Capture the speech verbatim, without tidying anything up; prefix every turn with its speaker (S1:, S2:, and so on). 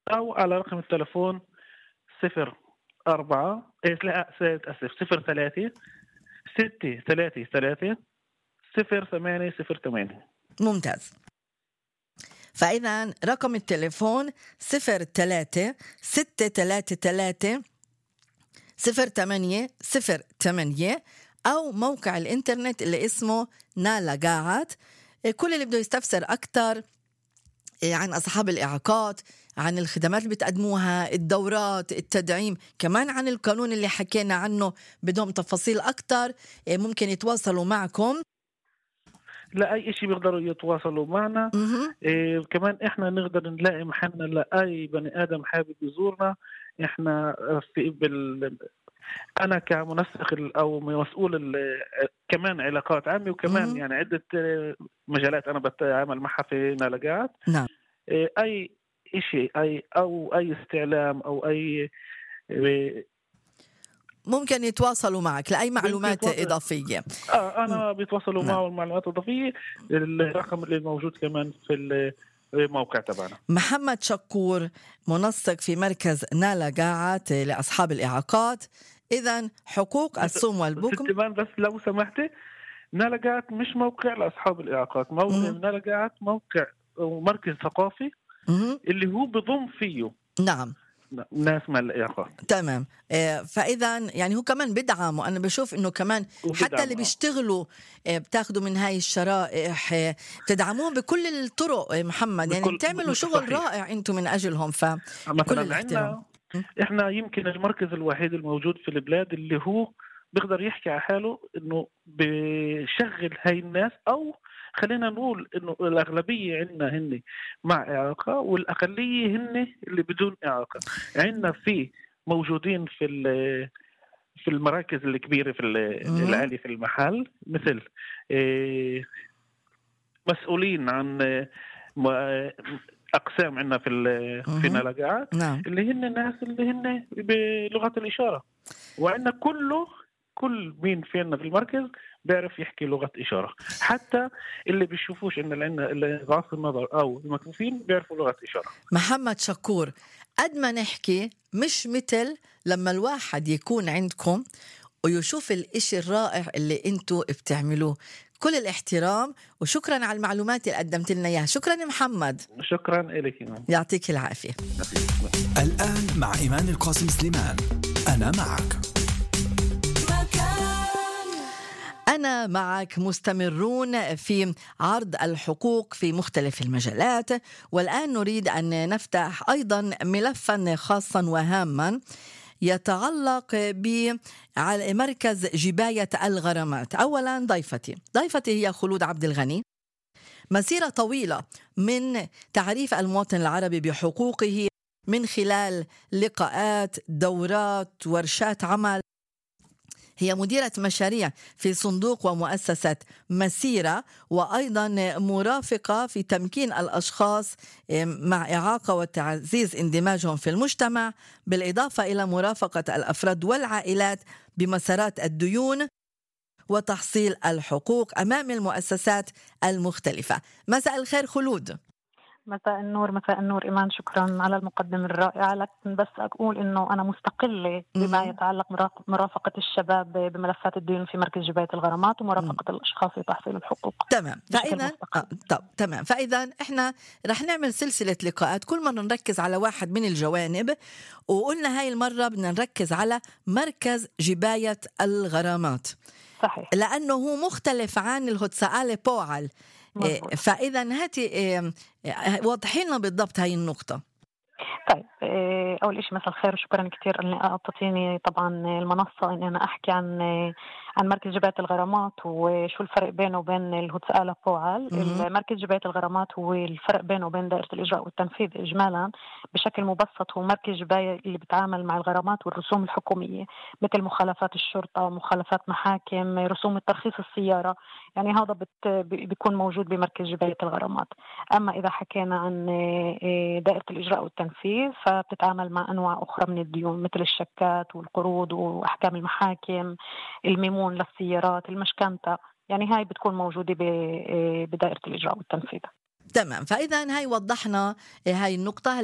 S1: أو على رقم التليفون صفر أربعة إيه لا آسف صفر ثلاثة ستة ثلاثة ثلاثة صفر ثمانية صفر ثمانية.
S2: ممتاز. فإذا رقم التليفون صفر ثلاثة ستة ثلاثة ثلاثة صفر ثمانية صفر ثمانية، أو موقع الإنترنت اللي اسمه نالا قاعد. كل اللي بده يستفسر أكتر عن أصحاب الإعاقات، عن الخدمات اللي بتقدموها، الدورات، التدعيم، كمان عن القانون اللي حكينا عنه، بدهم تفاصيل أكتر ممكن يتواصلوا معكم.
S1: لا أي إشي بيقدروا يتواصلوا معنا. إيه كمان إحنا نقدر نلاقي محلنا لأي بني آدم حابب يزورنا. إحنا في بال أنا كمنسق أو مسؤول كمان علاقات عامة، وكمان
S2: مم.
S1: يعني عدة مجالات أنا بتعامل معها في نالاقات.
S2: نعم.
S1: إيه أي إشي أي أو أي استعلام أو أي إيه
S2: ممكن يتواصلوا معك لأي معلومات إضافية.
S1: آه أنا بيتواصلوا
S2: نعم.
S1: معه المعلومات الإضافية. الرقم اللي موجود كمان في الموقع تبعنا.
S2: محمد شكور، منسق في مركز نالا قاعد لأصحاب الإعاقات. إذن حقوق الصم والبكم.
S1: بس لو سمحتي، نالاقات مش موقع لأصحاب الإعاقات. موقع نالاقات موقع ومركز ثقافي
S2: مم.
S1: اللي هو بضم فيه
S2: نعم
S1: ناس مع الإعاقات.
S2: تمام. فإذا يعني هو كمان بدعم، وأنا بشوف إنه كمان حتى اللي بيشتغلوا بتاخدوا من هاي الشرائح بتدعموهم بكل الطرق محمد، يعني بتعملوا شغل صحيح. رائع أنتم من أجلهم. فكل الاحترام.
S1: إحنا يمكن المركز الوحيد الموجود في البلاد اللي هو بيقدر يحكي على حاله إنه بيشغل هاي الناس، أو خلينا نقول إنه الأغلبية عندنا هن مع إعاقة والأقلية هن اللي بدون إعاقة. عندنا في موجودين في في المراكز الكبيرة في العالية في المحل، مثل مسؤولين عن أقسام عندنا في في نالاقات.
S2: نعم.
S1: اللي هن الناس اللي هن بلغة الإشارة، وعندنا كله كل مين فينا في المركز بيعرف يحكي لغة إشارة. حتى اللي بيشوفوش إن عندنا اللي ضعاف النظر أو المكفوفين بيعرفوا لغة إشارة.
S2: محمد شكور، قد ما نحكي مش مثل لما الواحد يكون عندكم ويشوف الإشي الرائع اللي انتو بتعملوه. كل الاحترام وشكرا على المعلومات اللي قدمت لنا إياها. شكرا يا محمد.
S1: شكرا لك.
S2: يعطيك العافية.
S3: الآن مع إيمان القاسم سليمان، أنا معك.
S2: أنا معك مستمرون في عرض الحقوق في مختلف المجالات، والآن نريد أن نفتح أيضا ملفا خاصا وهاما يتعلق بمركز جباية الغرامات. أولا ضيفتي ضيفتي هي خلود عبد الغني، مسيرة طويلة من تعريف المواطن العربي بحقوقه من خلال لقاءات، دورات، ورشات عمل. هي مديرة مشاريع في صندوق ومؤسسة مسيرة، وأيضا مرافقة في تمكين الأشخاص مع إعاقة وتعزيز اندماجهم في المجتمع، بالإضافة إلى مرافقة الأفراد والعائلات بمسارات الديون وتحصيل الحقوق أمام المؤسسات المختلفة. مساء الخير خلود.
S4: مساء النور. مساء النور إيمان، شكرا على المقدمة الرائعة. لكن بس أقول إنه أنا مستقلة بما يتعلق مرافقة الشباب بملفات الديون في مركز جباية الغرامات ومرافقة مم. الأشخاص في تحصيل الحقوق.
S2: تمام. فإذا آه. طب تمام. فإذا إحنا رح نعمل سلسلة لقاءات كل مرة نركز على واحد من الجوانب، وقلنا هاي المرة بدنا نركز على مركز جباية الغرامات.
S4: صحيح.
S2: لأنه هو مختلف عن الهوتسالة بوعل. مزبوط. فإذا هاتي وضحي لنا بالضبط هاي النقطة.
S4: طيب، أول إشي مساء الخير وشكرا كتير أن أعطيتيني طبعا المنصة إن أنا أحكي عن عن مركز جباية الغرامات وشو الفرق بينه وبين الهوتسالة بوعل. مركز جباية الغرامات هو الفرق بينه وبين دائرة الإجراء والتنفيذ إجمالا بشكل مبسط هو مركز جباية اللي بتعامل مع الغرامات والرسوم الحكومية مثل مخالفات الشرطة، مخالفات محاكم، رسوم الترخيص السيارة. يعني هذا بت بيكون موجود بمركز جباية الغرامات. أما إذا حكينا عن دائرة الإجراء والتنفيذ فبتتعامل مع أنواع أخرى من الديون مثل الشيكات والقروض وأحكام المحاكم، الميمون للسيارات، المشكنتة. يعني هاي بتكون موجودة بدائرة الإجراء والتنفيذ.
S2: تمام. فإذا هاي وضحنا هاي النقطة.